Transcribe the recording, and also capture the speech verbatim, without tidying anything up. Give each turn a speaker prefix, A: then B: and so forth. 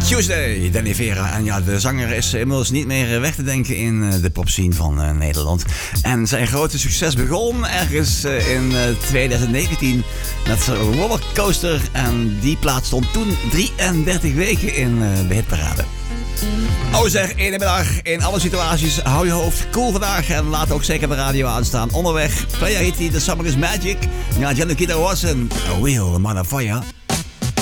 A: Tuesday, Danny Vera. En ja, de zanger is inmiddels niet meer weg te denken in de popscene van uh, Nederland. En zijn grote succes begon ergens uh, in uh, twintig negentien met Rollercoaster. En die plaat stond toen drieëndertig weken in uh, de hitparade. Oh zeg, ene middag in alle situaties, hou je hoofd cool vandaag en laat ook zeker de radio aanstaan. Onderweg, Playa Hitty, The Summer is Magic. Ja, Gianluca Watson, A Real Motherfucker.